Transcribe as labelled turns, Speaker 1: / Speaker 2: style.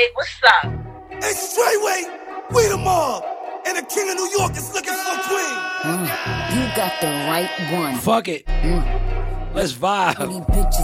Speaker 1: Wade, what's up?
Speaker 2: Hey, Straightway, we the mob. And the king of New York is looking for a queen.
Speaker 3: You got the right one.
Speaker 4: Fuck it. Let's vibe.
Speaker 3: Pretty bitches